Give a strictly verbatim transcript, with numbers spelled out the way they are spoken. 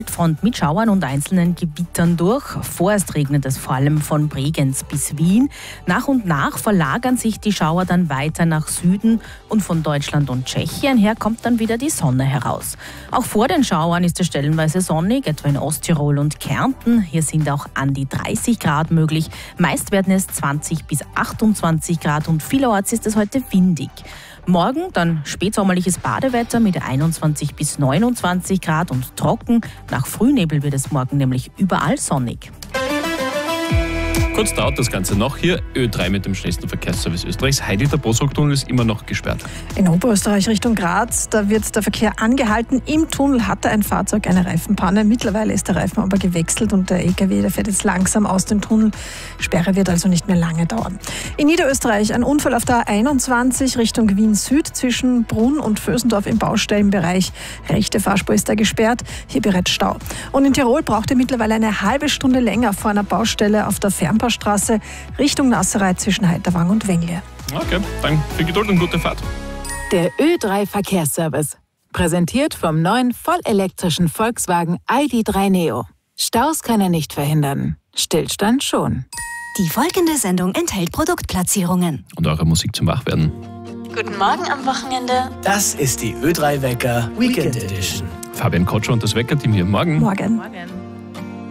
Front mit Schauern und einzelnen Gewittern durch. Vorerst regnet es vor allem von Bregenz bis Wien. Nach und nach verlagern sich die Schauer dann weiter nach Süden und von Deutschland und Tschechien her kommt dann wieder die Sonne heraus. Auch vor den Schauern ist es stellenweise sonnig, etwa in Osttirol und Kärnten. Hier sind auch an die dreißig Grad möglich. Meist werden es zwanzig bis achtundzwanzig Grad und vielerorts ist es heute windig. Morgen dann spätsommerliches Badewetter mit einundzwanzig bis neunundzwanzig Grad und trocken. Nach Frühnebel wird es morgen nämlich überall sonnig. Kurz dauert das Ganze noch hier. Ö drei mit dem schnellsten Verkehrsservice Österreichs. Heidi, der Bosrock-Tunnel ist immer noch gesperrt. In Oberösterreich Richtung Graz, da wird der Verkehr angehalten. Im Tunnel hatte ein Fahrzeug eine Reifenpanne. Mittlerweile ist der Reifen aber gewechselt und der E K W, der fährt jetzt langsam aus dem Tunnel. Sperre wird also nicht mehr lange dauern. In Niederösterreich ein Unfall auf der A einundzwanzig Richtung Wien Süd zwischen Brunn und Vösendorf im Baustellenbereich. Rechte Fahrspur ist da gesperrt, hier bereits Stau. Und in Tirol braucht ihr mittlerweile eine halbe Stunde länger vor einer Baustelle auf der Fernpaarstraße Richtung Nasserei zwischen Heiterwang und Wengle. Okay, dann viel Geduld und gute Fahrt. Der Ö drei Verkehrsservice. Präsentiert vom neuen vollelektrischen Volkswagen I D drei Neo. Staus kann er nicht verhindern. Stillstand schon. Die folgende Sendung enthält Produktplatzierungen. Und eure Musik zum Wachwerden. Guten Morgen am Wochenende. Das ist die Ö drei Wecker Weekend Edition. Fabian Kotscher und das Weckerteam hier. Morgen. Morgen. Morgen.